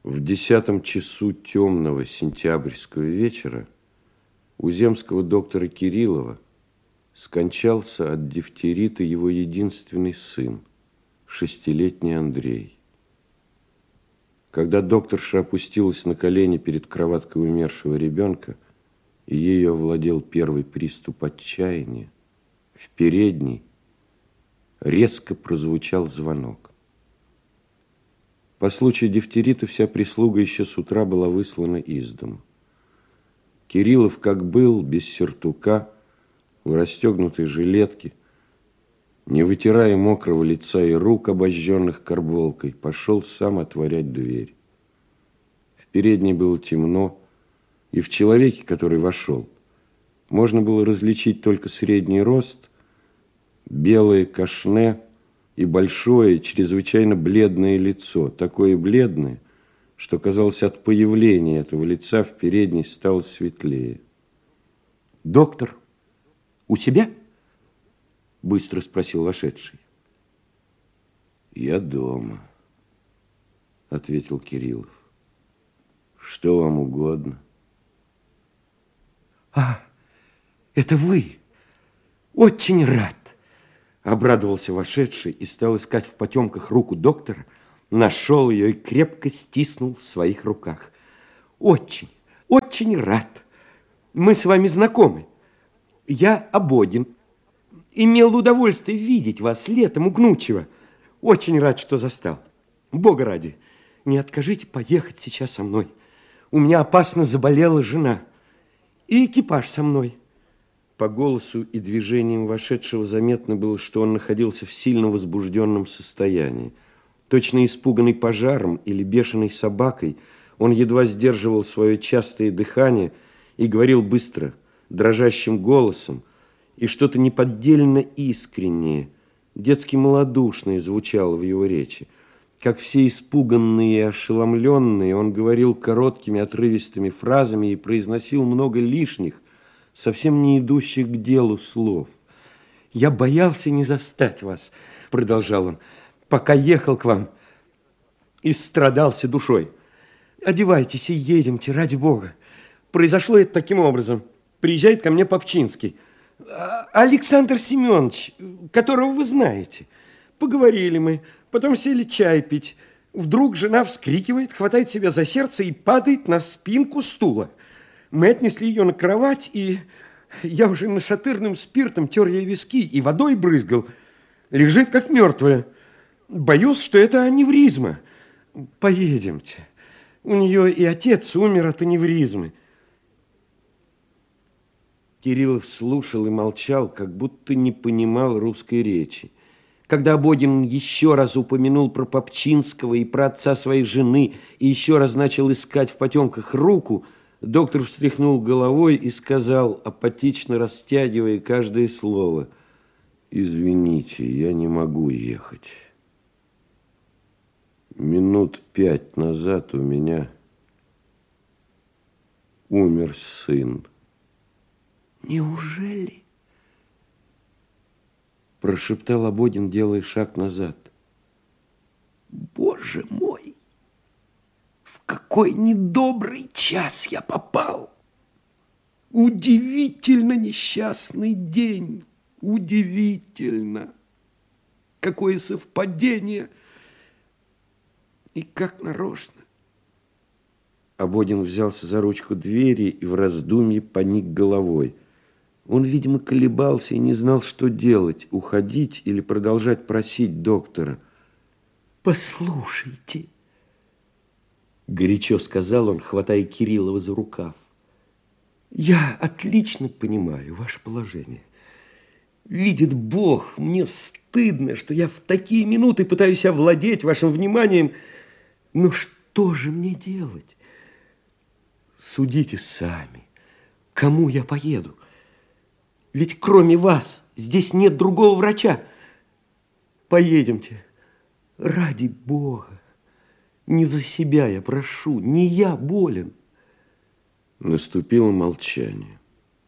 В 10 часу темного сентябрьского вечера у земского доктора Кириллова скончался от дифтерита его единственный сын, 6-летний Андрей. Когда докторша опустилась на колени перед кроваткой умершего ребенка, и ею овладел первый приступ отчаяния, в передней резко прозвучал звонок. По случаю дифтерита вся прислуга еще с утра была выслана из дому. Кириллов, как был, без сюртука, в расстегнутой жилетке, не вытирая мокрого лица и рук, обожженных карболкой, пошел сам отворять дверь. В передней было темно, и в человеке, который вошел, можно было различить только средний рост, белое кашне и большое, чрезвычайно бледное лицо, такое бледное, что, казалось, от появления этого лица в передней стало светлее. «Доктор, у себя?» – быстро спросил вошедший. «Я дома», – ответил Кириллов. «Что вам угодно?» «А, это вы! Очень рад!» Обрадовался вошедший и стал искать в потемках руку доктора, нашел ее и крепко стиснул в своих руках. «Очень, очень рад! Мы с вами знакомы. Я Абодин. Имел удовольствие видеть вас летом у Гнучева. Очень рад, что застал. Бога ради, не откажите поехать сейчас со мной. У меня опасно заболела жена. И экипаж со мной». По голосу и движениям вошедшего заметно было, что он находился в сильно возбужденном состоянии. Точно испуганный пожаром или бешеной собакой, он едва сдерживал свое частое дыхание и говорил быстро, дрожащим голосом, и что-то неподдельно искреннее, детски малодушное звучало в его речи. Как все испуганные и ошеломленные, он говорил короткими отрывистыми фразами и произносил много лишних, совсем не идущих к делу слов. «Я боялся не застать вас», – продолжал он, – «пока ехал к вам и страдался душой. Одевайтесь и едемте, ради Бога. Произошло это таким образом. Приезжает ко мне Попчинский, Александр Семенович, которого вы знаете. Поговорили мы, потом сели чай пить. Вдруг жена вскрикивает, хватает себя за сердце и падает на спинку стула. Мы отнесли ее на кровать, и я уже нашатырным спиртом тер ей виски и водой брызгал. Лежит, как мертвая. Боюсь, что это аневризма. Поедемте. У нее и отец умер от аневризмы». Кириллов слушал и молчал, как будто не понимал русской речи. Когда Абодин еще раз упомянул про Попчинского и про отца своей жены, и еще раз начал искать в потемках руку, доктор встряхнул головой и сказал, апатично растягивая каждое слово: «Извините, я не могу ехать. Минут 5 назад у меня умер сын». «Неужели?» – прошептал Абодин, делая шаг назад. «Боже мой! В какой недобрый час я попал! Удивительно несчастный день! Удивительно! Какое совпадение! И как нарочно!» Абодин взялся за ручку двери и в раздумье поник головой. Он, видимо, колебался и не знал, что делать, уходить или продолжать просить доктора. «Послушайте», – горячо сказал он, хватая Кириллова за рукав, – «я отлично понимаю ваше положение. Видит Бог, мне стыдно, что я в такие минуты пытаюсь овладеть вашим вниманием. Но что же мне делать? Судите сами, к кому я поеду. Ведь кроме вас здесь нет другого врача. Поедемте, ради Бога. Не за себя я прошу, не я болен». Наступило молчание.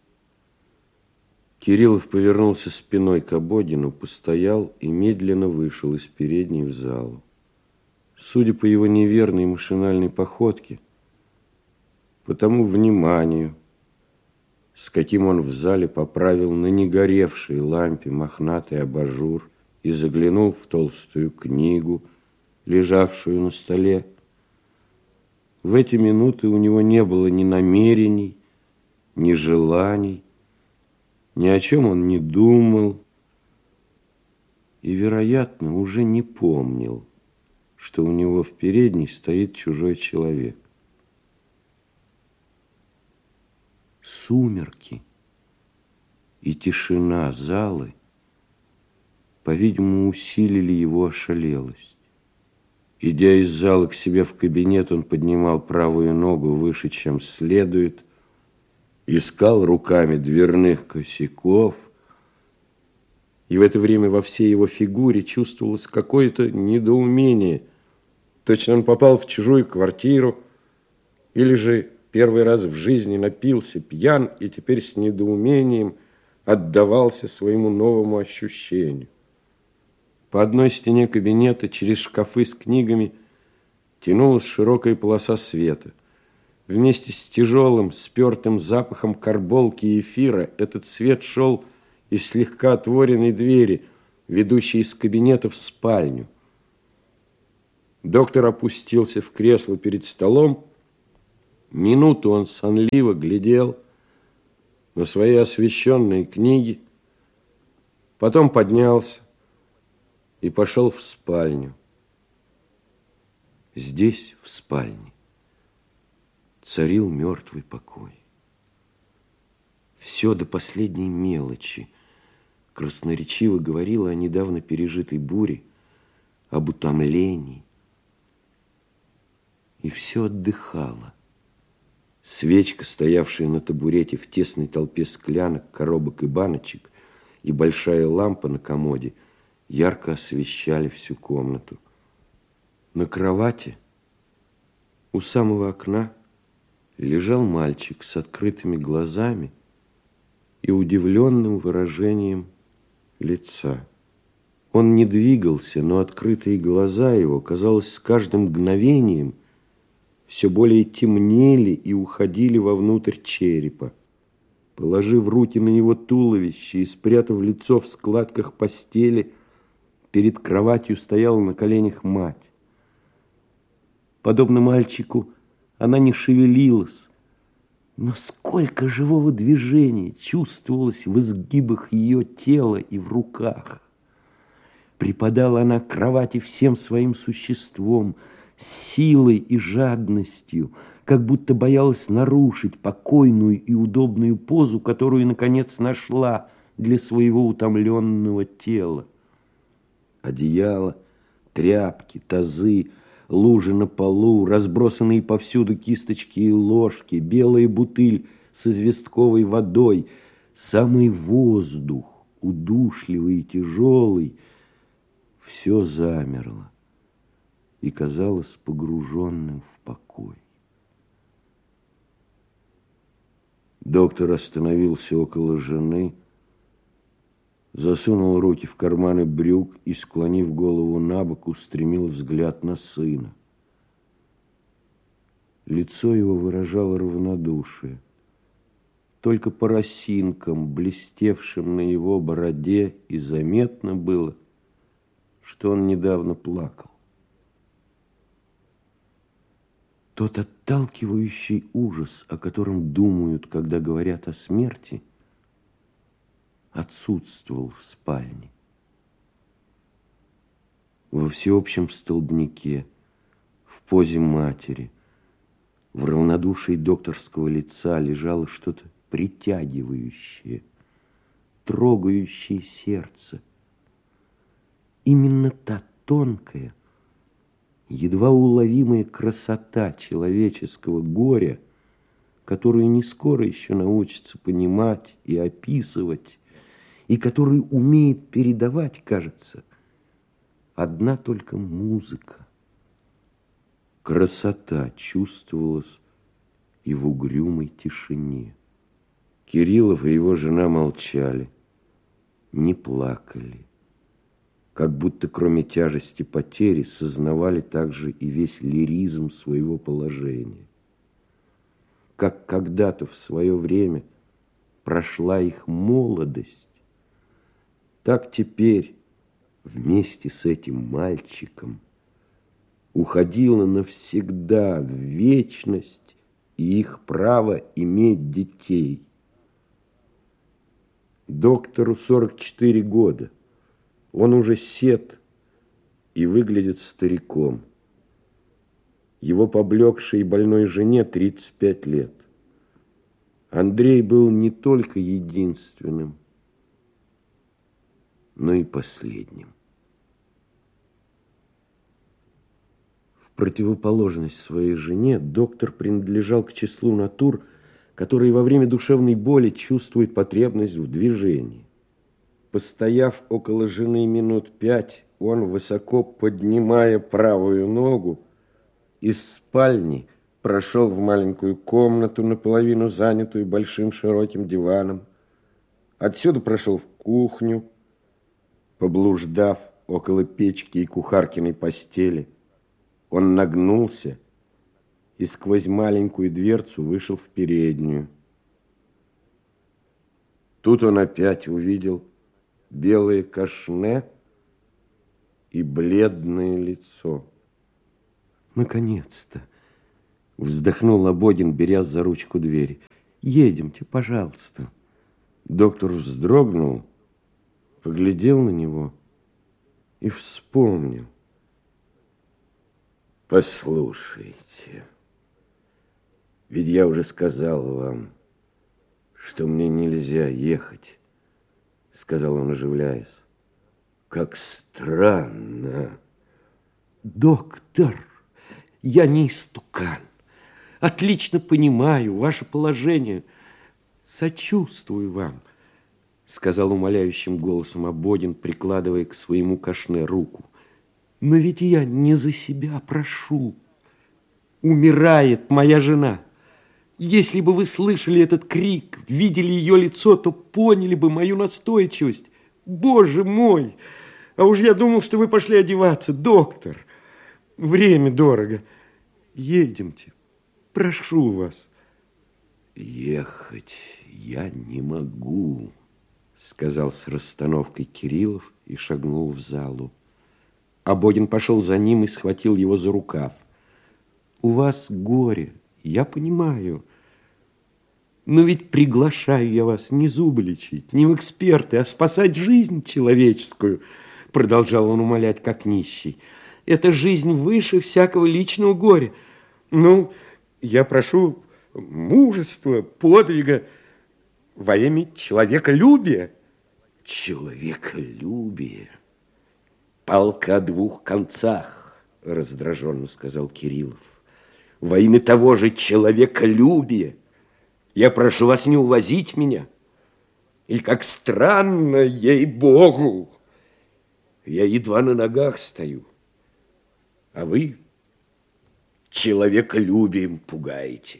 Кириллов повернулся спиной к Абодину, постоял и медленно вышел из передней в залу. Судя по его неверной машинальной походке, по тому вниманию, с каким он в зале поправил на негоревшей лампе мохнатый абажур и заглянул в толстую книгу, лежавшую на столе, в эти минуты у него не было ни намерений, ни желаний, ни о чем он не думал и, вероятно, уже не помнил, что у него в передней стоит чужой человек. Сумерки и тишина залы, по-видимому, усилили его ошалелость. Идя из зала к себе в кабинет, он поднимал правую ногу выше, чем следует, искал руками дверных косяков, и в это время во всей его фигуре чувствовалось какое-то недоумение. Точно он попал в чужую квартиру, или же первый раз в жизни напился пьян и теперь с недоумением отдавался своему новому ощущению. По одной стене кабинета через шкафы с книгами тянулась широкая полоса света. Вместе с тяжелым, спертым запахом карболки и эфира этот свет шел из слегка отворенной двери, ведущей из кабинета в спальню. Доктор опустился в кресло перед столом. Минуту он сонливо глядел на свои освещенные книги, потом поднялся и пошел в спальню. Здесь, в спальне, царил мертвый покой. Все до последней мелочи красноречиво говорило о недавно пережитой буре, об утомлении. И все отдыхало. Свечка, стоявшая на табурете в тесной толпе склянок, коробок и баночек, и большая лампа на комоде ярко освещали всю комнату. На кровати у самого окна лежал мальчик с открытыми глазами и удивленным выражением лица. Он не двигался, но открытые глаза его, казалось, с каждым мгновением все более темнели и уходили вовнутрь черепа. Положив руки на его туловище и спрятав лицо в складках постели, перед кроватью стояла на коленях мать. Подобно мальчику, она не шевелилась, но сколько живого движения чувствовалось в изгибах ее тела и в руках. Припадала она к кровати всем своим существом, силой и жадностью, как будто боялась нарушить покойную и удобную позу, которую, наконец, нашла для своего утомленного тела. Одеяло, тряпки, тазы, лужи на полу, разбросанные повсюду кисточки и ложки, белая бутыль с известковой водой, самый воздух, удушливый и тяжелый, все замерло и казалось погруженным в покой. Доктор остановился около жены, засунул руки в карманы брюк и, склонив голову на бок, устремил взгляд на сына. Лицо его выражало равнодушие. Только по росинкам, блестевшим на его бороде, и заметно было, что он недавно плакал. Тот отталкивающий ужас, о котором думают, когда говорят о смерти, отсутствовал в спальне. Во всеобщем столбнике, в позе матери, в равнодушии докторского лица лежало что-то притягивающее, трогающее сердце. Именно та тонкая, едва уловимая красота человеческого горя, которую не скоро еще научится понимать и описывать, и которую умеет передавать, кажется, одна только музыка. Красота чувствовалась и в угрюмой тишине. Кириллов и его жена молчали, не плакали, как будто кроме тяжести потери сознавали также и весь лиризм своего положения. Как когда-то в свое время прошла их молодость, так теперь вместе с этим мальчиком уходила навсегда в вечность и их право иметь детей. Доктору 44 года. Он уже сед и выглядит стариком. Его поблекшей и больной жене 35 лет. Андрей был не только единственным, но и последним. В противоположность своей жене доктор принадлежал к числу натур, которые во время душевной боли чувствуют потребность в движении. Постояв около жены минут 5, он, высоко поднимая правую ногу, из спальни прошел в маленькую комнату, наполовину занятую большим широким диваном. Отсюда прошел в кухню, поблуждав около печки и кухаркиной постели. Он нагнулся и сквозь маленькую дверцу вышел в переднюю. Тут он опять увидел белое кашне и бледное лицо. Наконец-то! Вздохнул Лободин, беря за ручку двери. Едемте, пожалуйста. Доктор вздрогнул, поглядел на него и вспомнил. Послушайте, ведь я уже сказал вам, что мне нельзя ехать, сказал он, оживляясь. Как странно. Доктор, я не истукан. Отлично понимаю ваше положение. Сочувствую вам, сказал умоляющим голосом Ободин, прикладывая к своему кашне руку. Но ведь я не за себя прошу. Умирает моя жена. Если бы вы слышали этот крик, видели ее лицо, то поняли бы мою настойчивость. Боже мой! А уж я думал, что вы пошли одеваться. Доктор, время дорого. Едемте, прошу вас. Ехать я не могу, сказал с расстановкой Кириллов и шагнул в залу. Ободин пошел за ним и схватил его за рукав. У вас горе, я понимаю. Но ведь приглашаю я вас не зубы лечить, не в эксперты, а спасать жизнь человеческую, продолжал он умолять, как нищий. Эта жизнь выше всякого личного горя. Ну, я прошу мужества, подвига во имя человеколюбия. Человеколюбие? Палка о двух концах, раздраженно сказал Кириллов. Во имя того же человеколюбия я прошу вас не увозить меня. И как странно, ей-богу, я едва на ногах стою, а вы человеколюбием пугаете.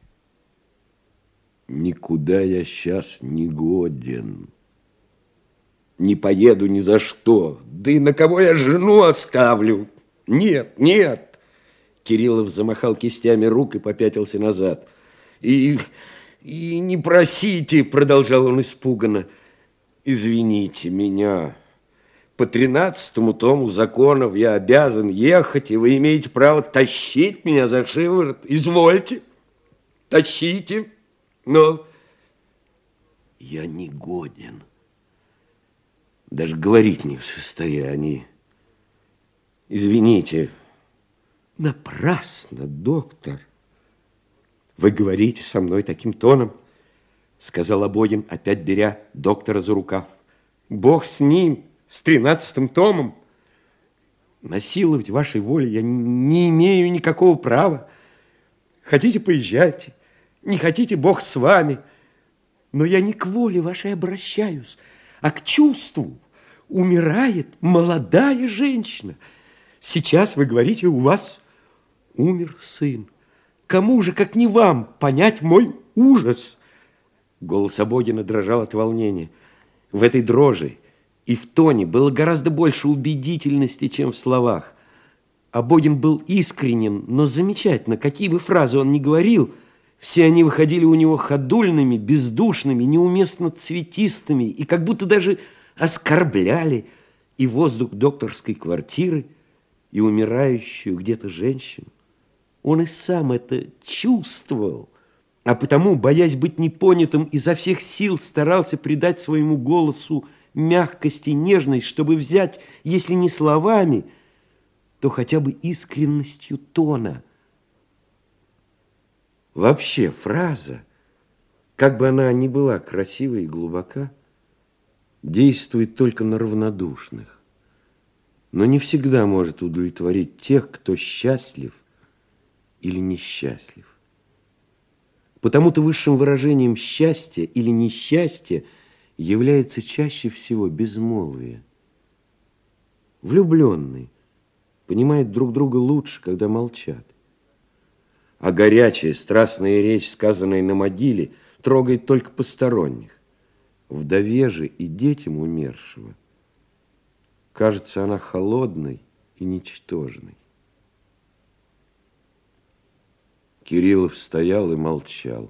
Никуда я сейчас не годен. Не поеду ни за что. Да и на кого я жену оставлю? Нет, нет. Кириллов замахал кистями рук и попятился назад. И не просите, продолжал он испуганно. Извините меня. По 13-му тому законов я обязан ехать, и вы имеете право тащить меня за шиворот. Извольте, тащите, но я не годен. Даже говорить не в состоянии. Извините. Напрасно, доктор. Вы говорите со мной таким тоном, сказал Ободин, опять беря доктора за рукав. Бог с ним, с 13-м томом. Насиловать вашей волей я не имею никакого права. Хотите, поезжайте. Не хотите, Бог с вами. Но я не к воле вашей обращаюсь, а к чувству. Умирает молодая женщина. Сейчас вы говорите, у вас умер сын. Кому же, как не вам, понять мой ужас? Голос Ободина дрожал от волнения. В этой дрожи И в тоне было гораздо больше убедительности, чем в словах. Абогин был искренен, но замечательно, какие бы фразы он ни говорил, все они выходили у него ходульными, бездушными, неуместно цветистыми и как будто даже оскорбляли и воздух докторской квартиры, и умирающую где-то женщину. Он и сам это чувствовал, а потому, боясь быть непонятым, изо всех сил старался придать своему голосу мягкость и нежность, чтобы взять, если не словами, то хотя бы искренностью тона. Вообще фраза, как бы она ни была красива и глубока, действует только на равнодушных, но не всегда может удовлетворить тех, кто счастлив или несчастлив. Потому-то высшим выражением счастья или несчастья является чаще всего безмолвие. Влюбленные понимают друг друга лучше, когда молчат. А горячая, страстная речь, сказанная на могиле, трогает только посторонних. Вдове же и детям умершего кажется она холодной и ничтожной. Кириллов стоял и молчал.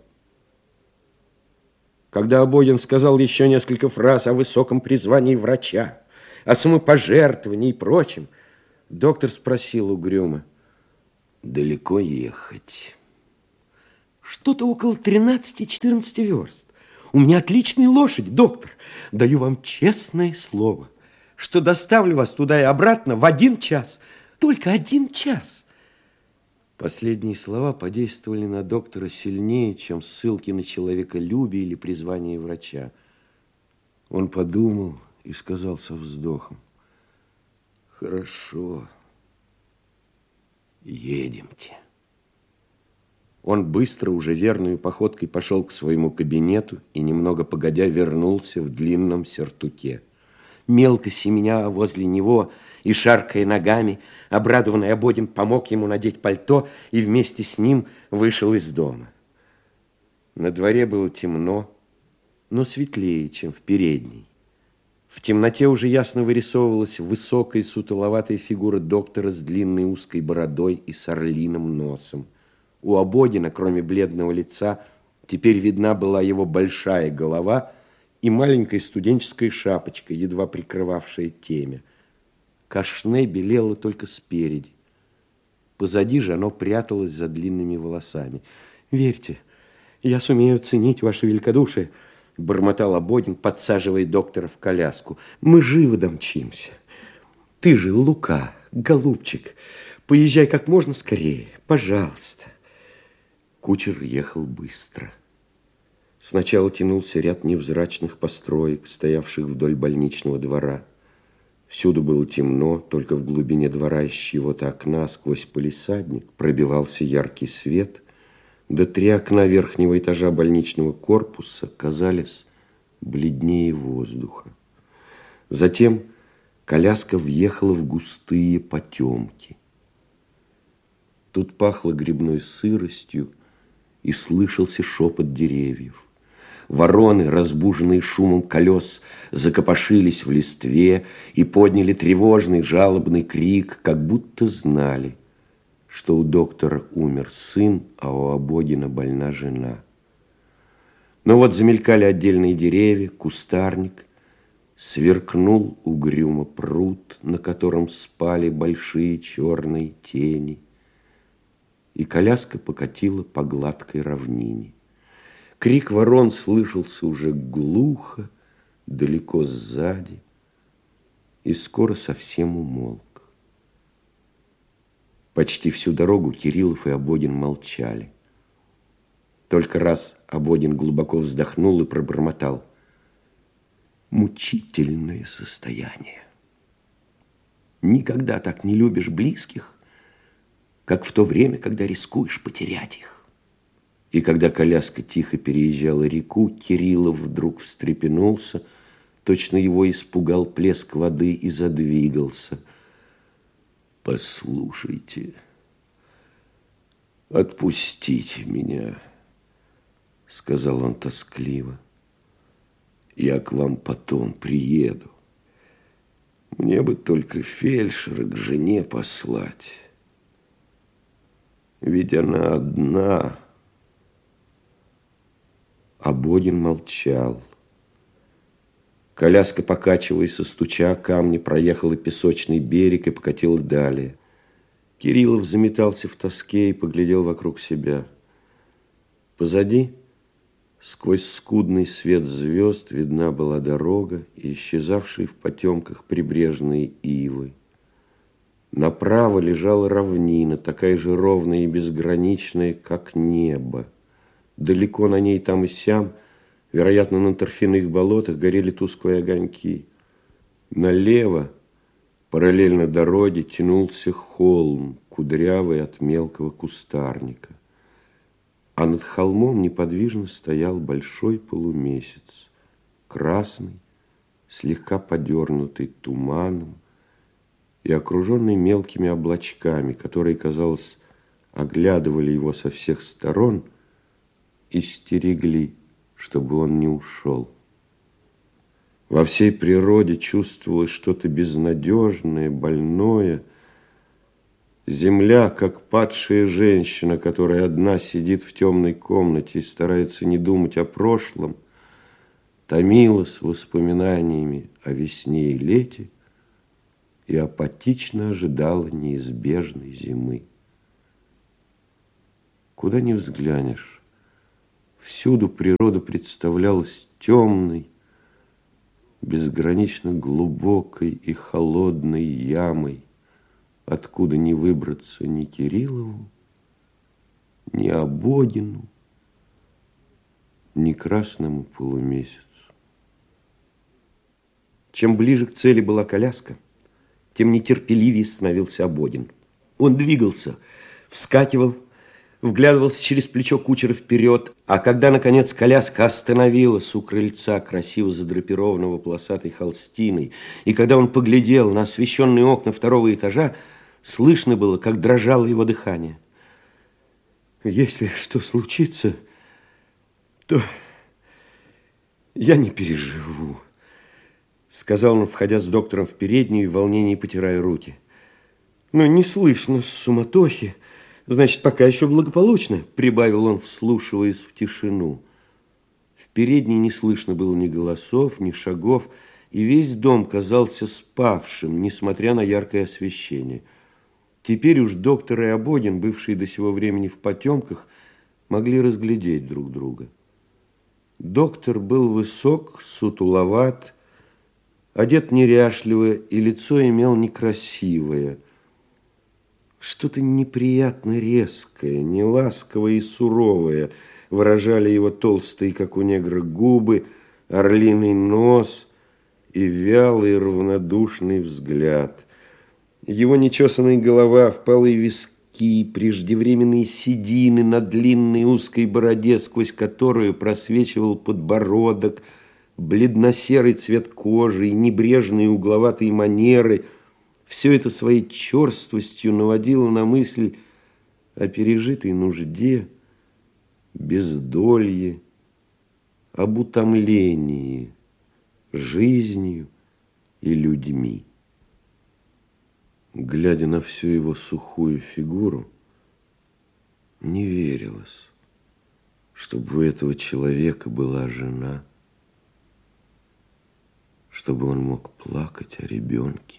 Когда Абогин сказал еще несколько фраз о высоком призвании врача, о самопожертвовании и прочем, доктор спросил угрюмо: далеко ехать? Что-то около 13-14 верст. У меня отличная лошадь, доктор. Даю вам честное слово, что доставлю вас туда и обратно в 1 час. Только 1 час. Последние слова подействовали на доктора сильнее, чем ссылки на человеколюбие или призвание врача. Он подумал и сказал со вздохом: хорошо, едемте. Он быстро, уже верной походкой пошел к своему кабинету и, немного погодя, вернулся в длинном сюртуке. Мелко семеня возле него и шаркая ногами, обрадованный Абогин помог ему надеть пальто и вместе с ним вышел из дома. На дворе было темно, но светлее, чем в передней. В темноте уже ясно вырисовывалась высокая сутуловатая фигура доктора с длинной узкой бородой и с орлиным носом. У Абогина, кроме бледного лица, теперь видна была его большая голова и маленькая студенческая шапочка, едва прикрывавшая темя. Кашне белело только спереди. Позади же оно пряталось за длинными волосами. «Верьте, я сумею оценить ваше великодушие», — бормотал Абогин, подсаживая доктора в коляску. «Мы живо домчимся. Ты же, Лука, голубчик, поезжай как можно скорее, пожалуйста». Кучер ехал быстро. Сначала тянулся ряд невзрачных построек, стоявших вдоль больничного двора. Всюду было темно, только в глубине двора из чьего-то окна сквозь палисадник пробивался яркий свет, да 3 окна верхнего этажа больничного корпуса казались бледнее воздуха. Затем коляска въехала в густые потемки. Тут пахло грибной сыростью, и слышался шепот деревьев. Вороны, разбуженные шумом колес, закопошились в листве и подняли тревожный жалобный крик, как будто знали, что у доктора умер сын, а у Абогина больна жена. Но вот замелькали отдельные деревья, кустарник, сверкнул угрюмо пруд, на котором спали большие черные тени, и коляска покатила по гладкой равнине. Крик ворон слышался уже глухо, далеко сзади, и скоро совсем умолк. Почти всю дорогу Кириллов и Абогин молчали. Только раз Абогин глубоко вздохнул и пробормотал: мучительное состояние. Никогда так не любишь близких, как в то время, когда рискуешь потерять их. И когда коляска тихо переезжала реку, Кириллов вдруг встрепенулся, точно его испугал плеск воды, и задвигался. «Послушайте, отпустите меня», — сказал он тоскливо. «Я к вам потом приеду». Мне бы только фельдшера к жене послать. Ведь она одна. А Бодин молчал. Коляска, покачиваясь и стуча о камни, проехала песочный берег и покатила далее. Кириллов заметался в тоске и поглядел вокруг себя. Позади, сквозь скудный свет звезд, видна была дорога и исчезавшие в потемках прибрежные ивы. Направо лежала равнина, такая же ровная и безграничная, как небо. Далеко на ней там и сям, вероятно, на торфяных болотах, горели тусклые огоньки. Налево, параллельно дороге, тянулся холм, кудрявый от мелкого кустарника. А над холмом неподвижно стоял большой полумесяц, красный, слегка подернутый туманом и окруженный мелкими облачками, которые, казалось, оглядывали его со всех сторон и стерегли, чтобы он не ушел. Во всей природе чувствовалось что-то безнадежное, больное. Земля, как падшая женщина, которая одна сидит в темной комнате и старается не думать о прошлом, томилась воспоминаниями о весне и лете и апатично ожидала неизбежной зимы. Куда ни взглянешь, всюду природа представлялась темной, безгранично глубокой и холодной ямой, откуда не выбраться ни Кириллову, ни Ободину, ни красному полумесяцу. Чем ближе к цели была коляска, тем нетерпеливее становился Ободин. Он двигался, вскакивал, вглядывался через плечо кучера вперед, а когда, наконец, коляска остановилась у крыльца, красиво задрапированного полосатой холстиной, и когда он поглядел на освещенные окна второго этажа, слышно было, как дрожало его дыхание. «Если что случится, то я не переживу», сказал он, входя с доктором в переднюю и в волнении потирая руки. «Но не слышно суматохи. Значит, пока еще благополучно», прибавил он, вслушиваясь в тишину. В передней не слышно было ни голосов, ни шагов, и весь дом казался спавшим, несмотря на яркое освещение. Теперь уж доктор и Ободин, бывшие до сего времени в потемках, могли разглядеть друг друга. Доктор был высок, сутуловат, одет неряшливо, и лицо имел некрасивое. Что-то неприятно резкое, неласковое и суровое выражали его толстые, как у негра, губы, орлиный нос и вялый равнодушный взгляд. Его нечесанная голова, впалые виски, преждевременные седины на длинной узкой бороде, сквозь которую просвечивал подбородок, бледно-серый цвет кожи и небрежные угловатые манеры – все это своей черствостью наводило на мысль о пережитой нужде, бездолье, об утомлении жизнью и людьми. Глядя на всю его сухую фигуру, не верилось, чтобы у этого человека была жена, чтобы он мог плакать о ребенке.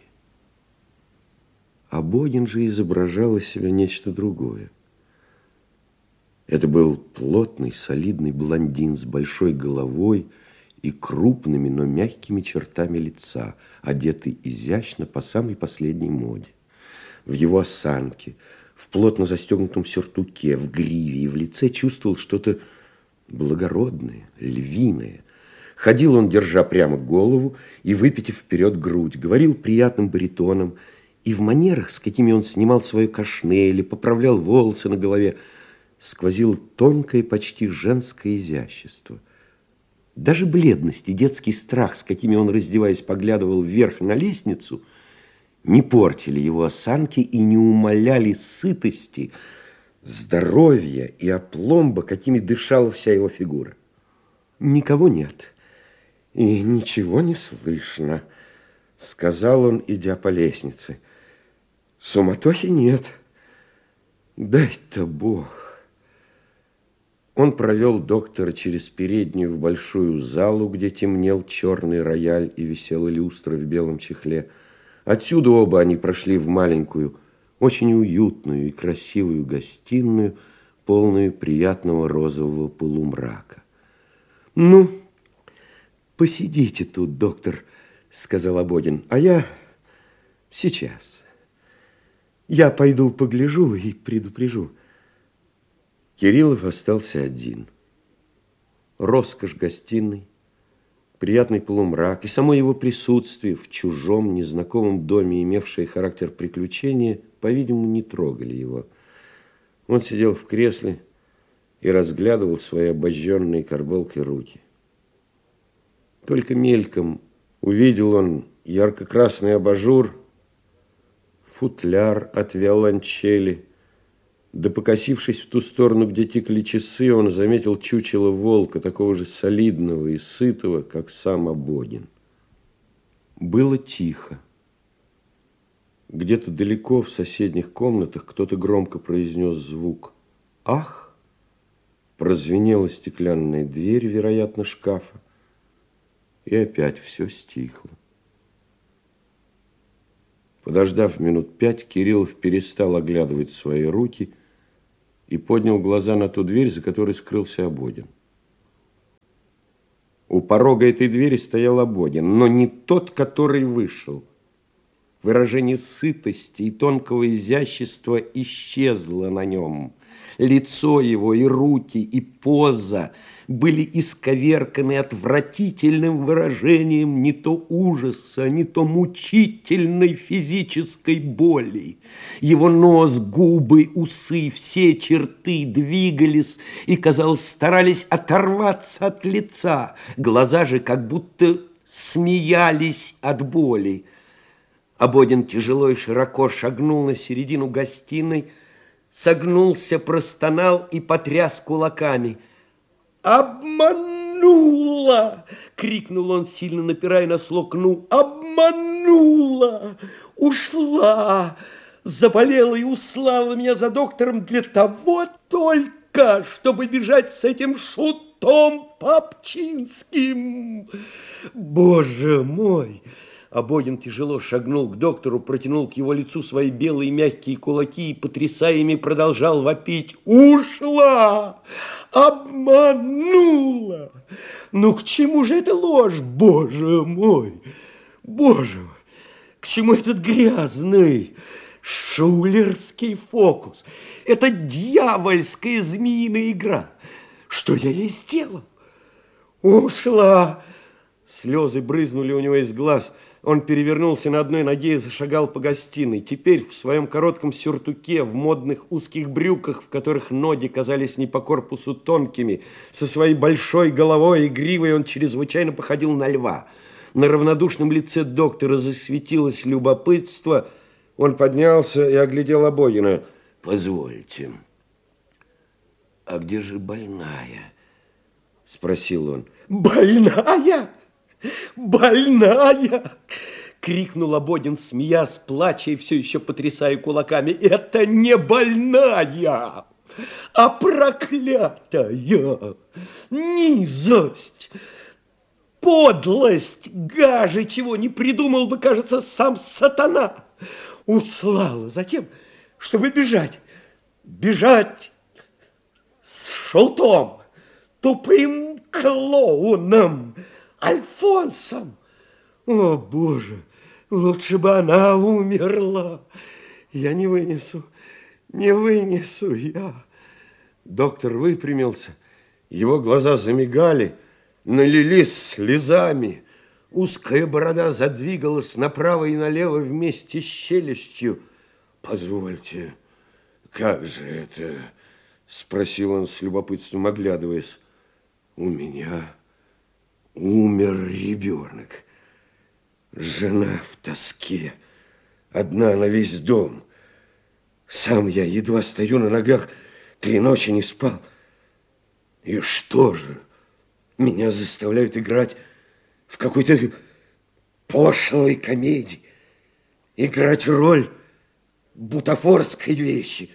Ободин же изображал из себя нечто другое. Это был плотный, солидный блондин с большой головой и крупными, но мягкими чертами лица, одетый изящно по самой последней моде. В его осанке, в плотно застегнутом сюртуке, в гриве и в лице чувствовал что-то благородное, львиное. Ходил он, держа прямо голову и выпитив вперед грудь, говорил приятным баритоном, и в манерах, с какими он снимал свое кашне или поправлял волосы на голове, сквозило тонкое, почти женское изящество. Даже бледность и детский страх, с какими он, раздеваясь, поглядывал вверх на лестницу, не портили его осанки и не умаляли сытости, здоровья и опломба, какими дышала вся его фигура. «Никого нет, и ничего не слышно», сказал он, идя по лестнице. Суматохи нет. Дай-то Бог. Он провел доктора через переднюю в большую залу, где темнел черный рояль и висела люстра в белом чехле. Отсюда оба они прошли в маленькую, очень уютную и красивую гостиную, полную приятного розового полумрака. «Ну, посидите тут, доктор», — сказал Ободин, — «а я сейчас. Я пойду погляжу и предупрежу». Кириллов остался один. Роскошь гостиной, приятный полумрак и само его присутствие в чужом, незнакомом доме, имевшее характер приключения, по-видимому, не трогали его. Он сидел в кресле и разглядывал свои обожженные карболкой руки. Только мельком увидел он ярко-красный абажур, футляр от виолончели. Да покосившись в ту сторону, где текли часы, он заметил чучело волка, такого же солидного и сытого, как сам Ободин. Было тихо. Где-то далеко в соседних комнатах кто-то громко произнес звук «Ах!». Прозвенела стеклянная дверь, вероятно, шкафа, и опять все стихло. Подождав минут 5, Кириллов перестал оглядывать свои руки и поднял глаза на ту дверь, за которой скрылся Ободин. У порога этой двери стоял Ободин, но не тот, который вышел. Выражение сытости и тонкого изящества исчезло на нем. Лицо его и руки, и поза были исковерканы отвратительным выражением не то ужаса, не то мучительной физической боли. Его нос, губы, усы, все черты двигались и, казалось, старались оторваться от лица. Глаза же как будто смеялись от боли. Ободин тяжело и широко шагнул на середину гостиной, согнулся, простонал и потряс кулаками. «Обманула!» — крикнул он, сильно напирая на слог «ну». «Обманула! Ушла! Заболела и услала меня за доктором для того только, чтобы бежать с этим шутом Попчинским! Боже мой!» Ободин тяжело шагнул к доктору, протянул к его лицу свои белые мягкие кулаки и, потрясая ими, продолжал вопить. «Ушла! Обманула! Ну, к чему же эта ложь? Боже мой! Боже мой! К чему этот грязный шулерский фокус? Это дьявольская змеиная игра! Что я ей сделал? Ушла!» Слезы брызнули у него из глаз. Он перевернулся на одной ноге и зашагал по гостиной. Теперь в своем коротком сюртуке, в модных узких брюках, в которых ноги казались не по корпусу тонкими, со своей большой головой и гривой он чрезвычайно походил на льва. На равнодушном лице доктора засветилось любопытство. Он поднялся и оглядел Ободина. «Позвольте, а где же больная?» – спросил он. «Больная? Больная!» — крикнул Ободин, смеясь, плача и все еще потрясая кулаками. «Это не больная, а проклятая низость, подлость, гаже, чего не придумал бы, кажется, сам сатана. Услала затем, чтобы бежать с шутом, тупым клоуном, Альфонсом. О, Боже, лучше бы она умерла. Я не вынесу я. Доктор выпрямился, его глаза замигали, налились слезами. Узкая борода задвигалась направо и налево вместе с челюстью. «Позвольте, как же это?» – спросил он с любопытством, оглядываясь. «У меня умер ребенок. Жена в тоске, одна на весь дом. Сам я едва стою на ногах, 3 ночи не спал. И что же, меня заставляют играть в какой-то пошлой комедии, играть роль бутафорской вещи.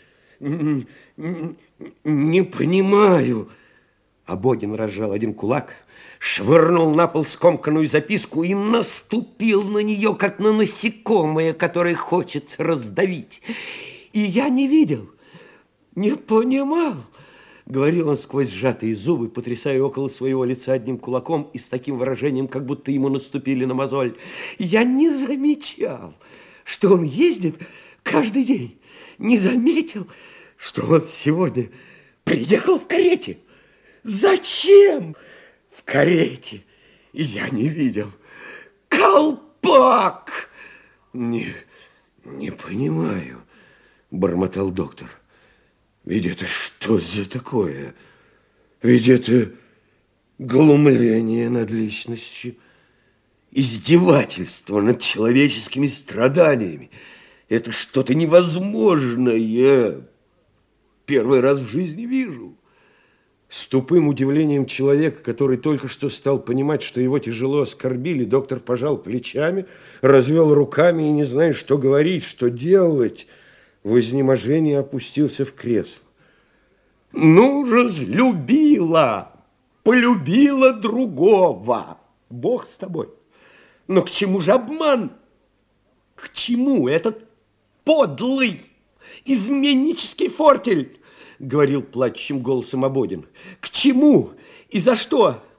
Не понимаю. Абогин разжал один кулак, швырнул на пол скомканную записку и наступил на нее, как на насекомое, которое хочется раздавить. И я не видел, не понимал, говорил он сквозь сжатые зубы, потрясая около своего лица одним кулаком и с таким выражением, как будто ему наступили на мозоль. Я не замечал, что он ездит каждый день. Не заметил, что он сегодня приехал в карете. Зачем в карете? И я не видел. Колпак! Не понимаю, бормотал доктор. Ведь это что за такое? Ведь это глумление над личностью, издевательство над человеческими страданиями. Это что-то невозможное. Первый раз в жизни вижу. С тупым удивлением человека, который только что стал понимать, что его тяжело оскорбили, доктор пожал плечами, развел руками и, не зная, что говорить, что делать, в изнеможении опустился в кресло. Ну, разлюбила, полюбила другого. Бог с тобой. Но к чему же обман? К чему этот подлый изменнический фортель? Говорил плачущим голосом Абогин. К чему и за что?